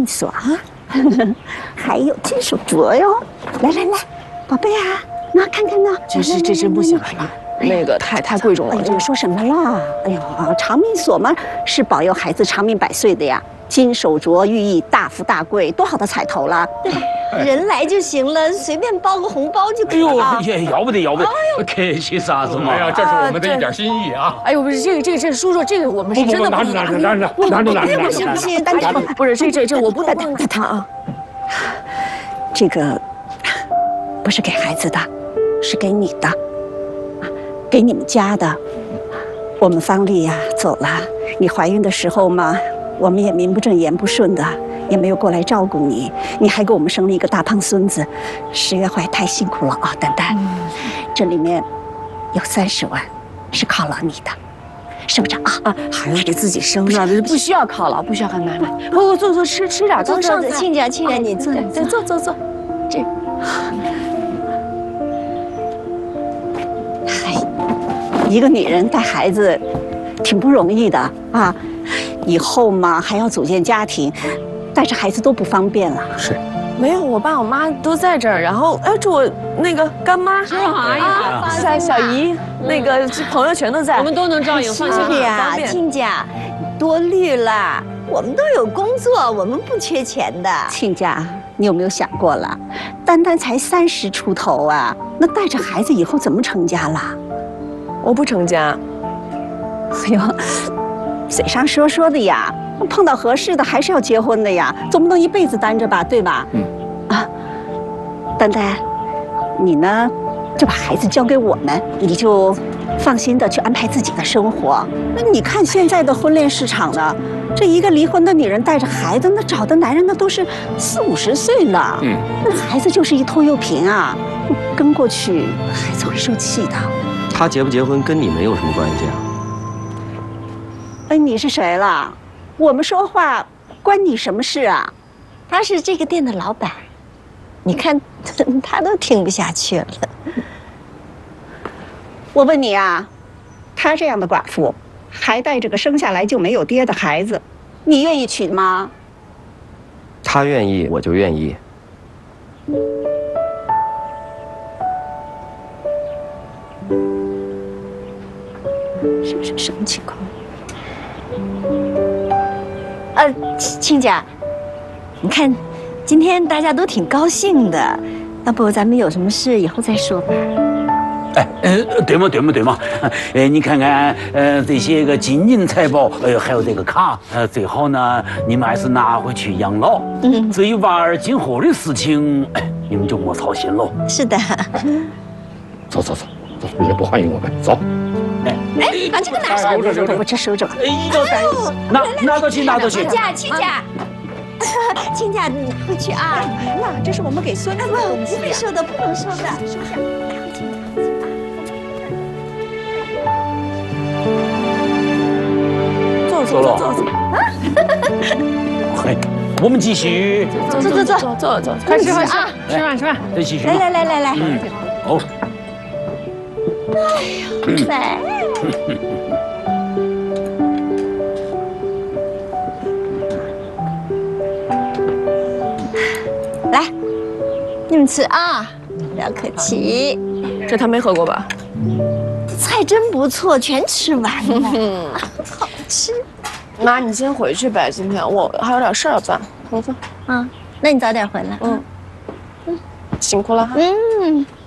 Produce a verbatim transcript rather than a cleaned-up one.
命锁啊，还有金手镯哟。来来来，宝贝啊，那看看呢。 这是这真不行，阿姨，那个太太贵重了。 哎，这个说什么啦？哎呀，长命锁嘛，是保佑孩子长命百岁的呀。金手镯寓意大富大贵，多好的彩头啦，对吧？ 人来就行了，随便包个红包就可以了。 哎呦，要不得要不得，客气啥子嘛？ 哎呀，这是我们的一点心意啊！ 哎呦，不是这个这个这个叔叔，这个我们是真的拿着拿着拿着拿着拿着， 不行不行，单单不是这这这我不能不能他啊， 这个不是给孩子的，是给你的，给你们家的。我们方丽呀走了，你怀孕的时候嘛，我们也名不正言不顺的，也没有过来照顾你，你还给我们生了一个大胖孙子，十月怀太辛苦了啊，丹丹。嗯、这里面有三十万是犒劳你的，收着啊啊！ 孩子给自己生的，不需要犒劳，不需要看奶奶。不不，坐坐吃吃点， 坐坐坐，亲家亲家，你坐对，坐坐坐，这。 哎，一个女人带孩子挺不容易的啊，以后嘛还要组建家庭，带着孩子都不方便了。 是。 没有，我爸我妈都在这儿，然后哎，这我那个干妈是啊呀， 小小姨，那个朋友全都在， 我们都能照应，放心呀，亲家，多虑了，我们都有工作，我们不缺钱的。 亲家，你有没有想过了？丹丹才三十出头啊，那带着孩子以后怎么成家啦？ 我不成家。 哎呦，嘴上说说的呀。碰到合适的还是要结婚的呀，总不能一辈子单着吧，对吧？嗯，啊，丹丹，你呢，就把孩子交给我们，你就放心的去安排自己的生活。那你看现在的婚恋市场呢，这一个离婚的女人带着孩子，那找的男人那都是四五十岁了，嗯，那孩子就是一拖油瓶啊，跟过去孩子会受气的。 他结不结婚跟你们有什么关系啊？ 哎，你是谁啦？我们说话关你什么事啊？ 他是这个店的老板，你看他都听不下去了。 我问你啊，她这样的寡妇，还带着个生下来就没有爹的孩子，你愿意娶吗？ 他愿意，我就愿意。 是是什么情况？呃，亲家，你看，今天大家都挺高兴的，要不咱们有什么事以后再说吧。 哎，呃，对嘛对嘛对嘛，呃，你看看，呃，这些个金银财宝，呃，还有这个卡，呃，最好呢，你们还是拿回去养老。嗯，至于娃儿今后的事情，哎，你们就莫操心喽。 是的。 走走走走，也不欢迎我们，走。 哎哎，把这个拿上， 留着留着， 我这收着吧。 哎呦，拿拿到去拿到去。 亲家亲家，亲家你拿回去啊！ 完了，这是我们给孙子的东西。 不会收的，不能收的，收下。 坐坐坐坐坐。 嘿，我们继续。 坐坐坐坐坐坐，快吃快吃啊！吃饭吃饭， 再继续。 来来来来来。 嗯，好。 哎呦，来。来，你们吃啊，不要客气。 这他没喝过吧？ 菜真不错，全吃完了，好吃。 妈，你先回去呗，今天我还有点事儿要办。走走。 啊，那你早点回来。嗯。 嗯，辛苦了哈。 嗯。